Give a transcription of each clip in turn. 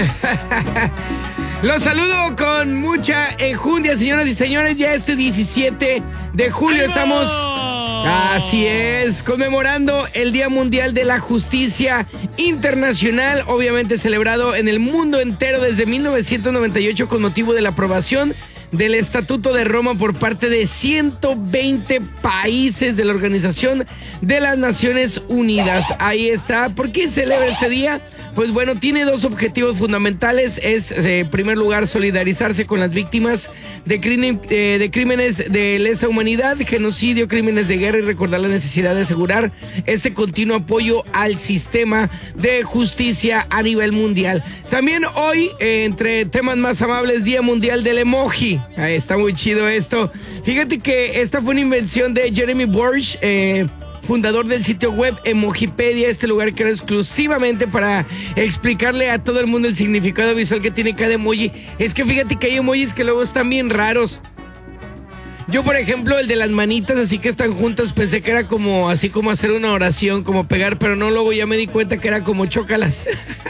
Los saludo con mucha enjundia, señoras y señores. Ya este 17 de julio estamos, así es, conmemorando el Día Mundial de la Justicia Internacional, obviamente celebrado en el mundo entero desde 1998 con motivo de la aprobación del Estatuto de Roma por parte de 120 países de la Organización de las Naciones Unidas. Ahí está. ¿Por qué celebra este día? Pues bueno, tiene dos objetivos fundamentales. Es, en primer lugar, solidarizarse con las víctimas de crímenes de lesa humanidad, genocidio, crímenes de guerra, y recordar la necesidad de asegurar este continuo apoyo al sistema de justicia a nivel mundial. También hoy, entre temas más amables, Día Mundial del Emoji. Ahí está muy chido esto. Fíjate que esta fue una invención de Jeremy Borch, fundador del sitio web Emojipedia, este lugar creado exclusivamente para explicarle a todo el mundo el significado visual que tiene cada emoji. Es que fíjate que hay emojis que luego están bien raros. Yo, por ejemplo, el de las manitas así que están juntas, pensé que era como así como hacer una oración, como pegar, pero no, luego ya me di cuenta que era como chócalas.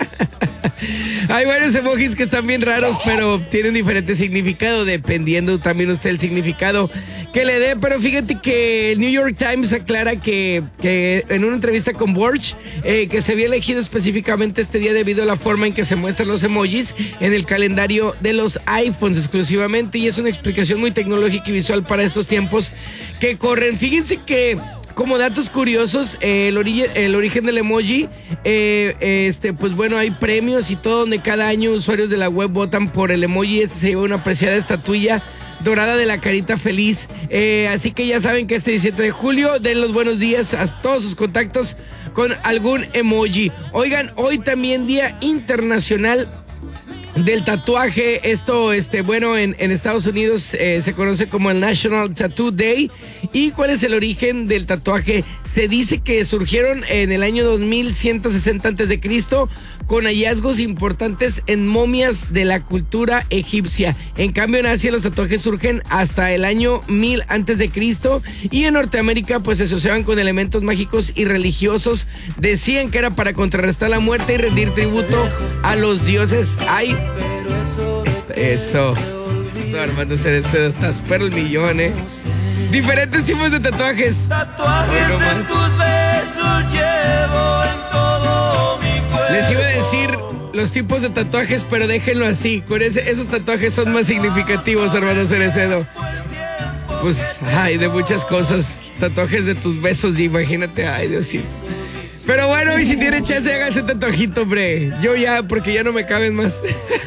Hay varios emojis que están bien raros, pero tienen diferente significado, dependiendo también usted el significado que le dé. Pero fíjate que el New York Times aclara que en una entrevista con Borch, que se había elegido específicamente este día debido a la forma en que se muestran los emojis en el calendario de los iPhones exclusivamente, y es una explicación muy tecnológica y visual para estos tiempos que corren. Fíjense que, como datos curiosos, el origen del emoji, pues bueno, hay premios y todo, donde cada año usuarios de la web votan por el emoji. Este se lleva una apreciada estatuilla dorada de la carita feliz. Así que ya saben que este 17 de julio den los buenos días a todos sus contactos con algún emoji. Oigan, hoy también Día Internacional del Tatuaje. Esto, bueno, en Estados Unidos se conoce como el National Tattoo Day. ¿Y cuál es el origen del tatuaje? Se dice que surgieron en el año 2160 a.C. con hallazgos importantes en momias de la cultura egipcia. En cambio, en Asia los tatuajes surgen hasta el año 1000 a.C. y en Norteamérica pues se asociaban con elementos mágicos y religiosos. Decían que era para contrarrestar la muerte y rendir tributo a los dioses. ¡Ay! Eso. No, Armando Cereceda, estás pero el millón, Diferentes tipos de tatuajes. Tatuajes de tus besos llevo en todo mi cuerpo. Les iba a decir los tipos de tatuajes, pero déjenlo así. Con esos tatuajes son más significativos, Armando Cerecedo. Pues, ay, de muchas cosas. Tatuajes de tus besos, imagínate, ay, Dios mío. Pero bueno, y si tiene chance, haga ese tatuajito, hombre. Yo ya, porque ya no me caben más.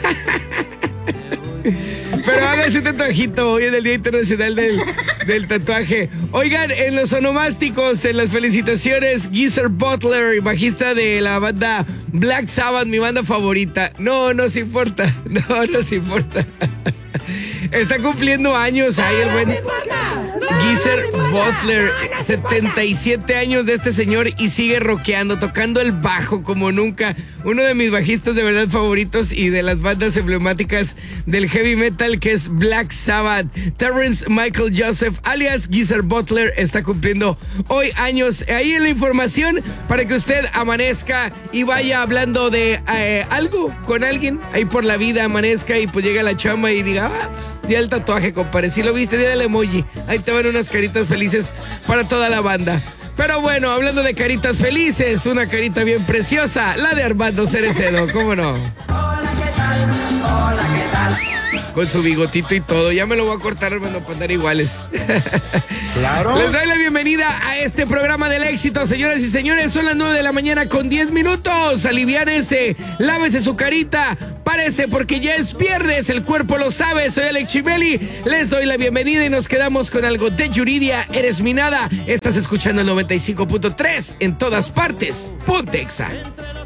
Pero haga ese tatuajito. Hoy es el Día Internacional del Tatuaje. Oigan, en los onomásticos, en las felicitaciones, Geezer Butler, bajista de la banda Black Sabbath, mi banda favorita. No se importa. No se importa. Está cumpliendo años ahí el buen Geezer Butler. 77 años de este señor y sigue rockeando, tocando el bajo como nunca. Uno de mis bajistas de verdad favoritos y de las bandas emblemáticas del heavy metal, que es Black Sabbath. Terrence Michael Joseph, alias Geezer Butler, está cumpliendo hoy años. Ahí en la información para que usted amanezca y vaya hablando de algo con alguien ahí por la vida, amanezca y pues llega a la chamba y diga, pues, día del tatuaje, compadre. Si lo viste, día del emoji. Ahí te van unas caritas felices para toda la banda. Pero bueno, hablando de caritas felices, una carita bien preciosa, la de Armando Cerecedo, ¿cómo no? Hola, ¿qué tal? Hola, ¿qué tal? Con su bigotito y todo. Ya me lo voy a cortar, hermano, para andar iguales. Claro. Les doy la bienvenida a este programa del éxito, señoras y señores. Son las 9 de la mañana con 10 minutos. Aliviánese, lávese su carita, párese porque ya es viernes, el cuerpo lo sabe. Soy Alex Chibeli, les doy la bienvenida y nos quedamos con algo de Yuridia. Eres mi nada. Estás escuchando el 95.3 en todas partes. Ponte Exa.